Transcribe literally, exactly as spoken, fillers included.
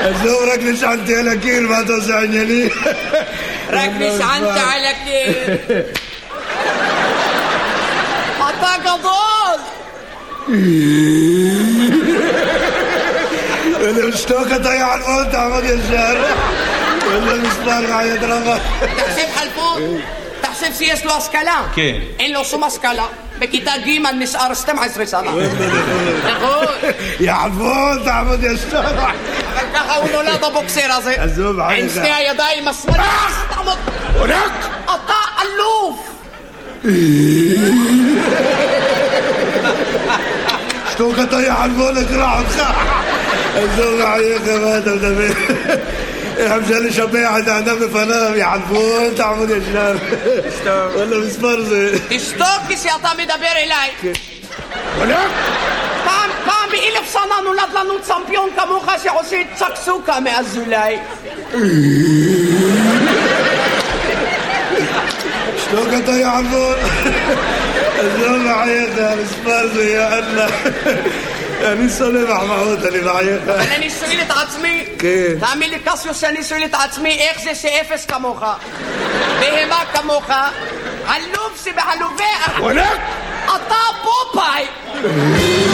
עזוב, רק נשענתי על הקיר, מה אתה עושה ענייני? רק נשענת על הקיר. אתה גדול! ושתוק אתה יעלמון, תעמוד ישר. וזה מספר מעיית רבה. תחשב חלפון, תחשב שיש לו השכלה. כן. אין לו שום השכלה. בכיתה ג' נשאר שתים עשרה שנה. נכון. יעלמון, תעמוד ישר. אבל ככה הוא נולד הבוקסר הזה. עזוב, עייך. עם שתי הידיים השמאליות. תעמוד. עונק! אתה אלוף! שתוק אתה יעלמון, אקרע אותך. עזוב, עייך, מה אתה מדבר? איך אפשר לשבח את האדם בפניו, יעלמון, תעמוד ישר. וואלה, מספר זה. תשתוק כשאתה מדבר אליי. עונק! פעם, פעם באלף שנה נולד לנו צמפיון כמוך שעושה צקסוקה מאזולאי. שתוק אתה יעלמון. עזוב מעייך, המספר זה, יאללה. אני שונא מחמאות, אני מעייך. אבל אני שואל את עצמי, כן. תאמין לי קסיוס שאני שואל את עצמי איך זה שאפס כמוך, בהמה כמוך, עלוב שבעלובי, עונק! אתה פופאי!